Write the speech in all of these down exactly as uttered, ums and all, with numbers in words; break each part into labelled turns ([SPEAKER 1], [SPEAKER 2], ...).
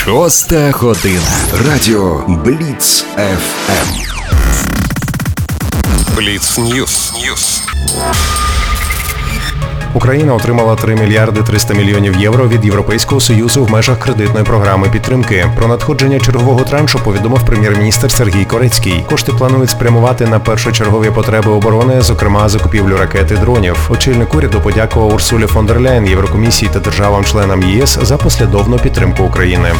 [SPEAKER 1] Шоста година. Радіо Бліц еф ем. Бліц Ньюс. Ньюс.
[SPEAKER 2] Україна отримала три мільярди триста мільйонів євро від Європейського Союзу в межах кредитної програми підтримки. Про надходження чергового траншу повідомив прем'єр-міністр Сергій Корецький. Кошти планують спрямувати на першочергові потреби оборони, зокрема закупівлю ракет і дронів. Очільник уряду подякував Урсулі фон дер Ляєн, Єврокомісії та державам-членам ЄС за послідовну підтримку України.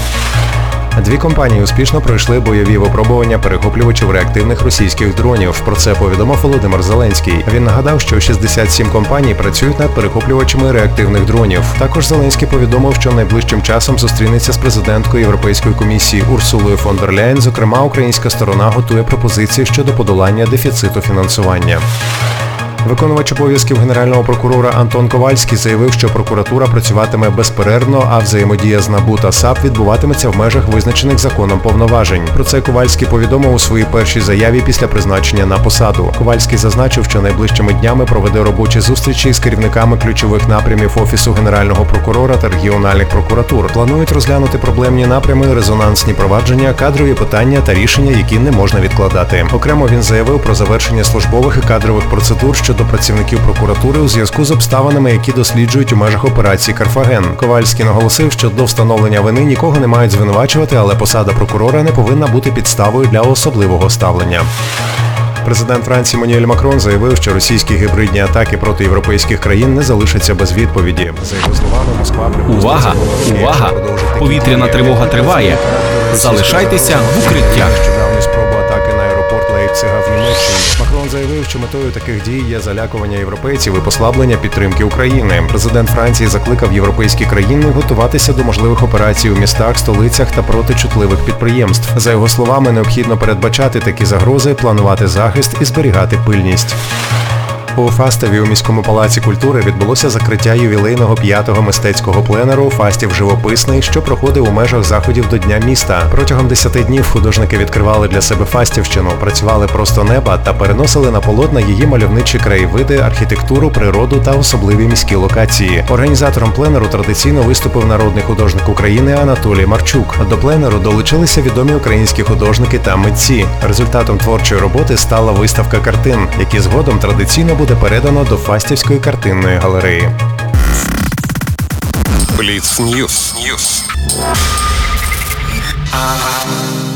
[SPEAKER 2] Дві компанії успішно пройшли бойові випробування перехоплювачів реактивних російських дронів. Про це повідомив Володимир Зеленський. Він нагадав, що шістдесят сім компаній працюють над перехоплювачами реактивних дронів. Також Зеленський повідомив, що найближчим часом зустрінеться з президенткою Європейської комісії Урсулою фон дер Ляєн. Зокрема, українська сторона готує пропозиції щодо подолання дефіциту фінансування. Виконувач обов'язків генерального прокурора Антон Ковальський заявив, що прокуратура працюватиме безперервно, а взаємодія з НАБУ та САП відбуватиметься в межах визначених законом повноважень. Про це Ковальський повідомив у своїй першій заяві після призначення на посаду. Ковальський зазначив, що найближчими днями проведе робочі зустрічі з керівниками ключових напрямів Офісу Генерального прокурора та регіональних прокуратур. Планують розглянути проблемні напрями, резонансні провадження, кадрові питання та рішення, які не можна відкладати. Окремо він заявив про завершення службових і кадрових процедур щодо працівників прокуратури у зв'язку з обставинами, які досліджують у межах операції «Карфаген». Ковальський наголосив, що до встановлення вини нікого не мають звинувачувати, але посада прокурора не повинна бути підставою для особливого ставлення. Президент Франції Еммануель Макрон заявив, що російські гібридні атаки проти європейських країн не залишаться без відповіді. За його словами, Москва
[SPEAKER 3] Увага! Увага! Повітряна тривога триває. Залишайтеся в укриттях.
[SPEAKER 2] Нещодавні спроби атаки на аеропорт Лейпцига в Німеччині. Макрон заявив, що метою таких дій є залякування європейців і послаблення підтримки України. Президент Франції закликав європейські країни готуватися до можливих операцій у містах, столицях та проти чутливих підприємств. За його словами, необхідно передбачати такі загрози, планувати захист і зберігати пильність. У Фастові у міському палаці культури відбулося закриття ювілейного п'ятого мистецького пленеру «Фастів живописний», що проходив у межах заходів до Дня міста. Протягом десяти днів художники відкривали для себе Фастівщину, працювали просто неба та переносили на полотна її мальовничі краєвиди, архітектуру, природу та особливі міські локації. Організатором пленеру традиційно виступив народний художник України Анатолій Марчук. До пленеру долучилися відомі українські художники та митці. Результатом творчої роботи стала виставка картин, які згодом традиційно буде передано до Фастівської картинної галереї.
[SPEAKER 1] Бліц Ньюс. Ньюс.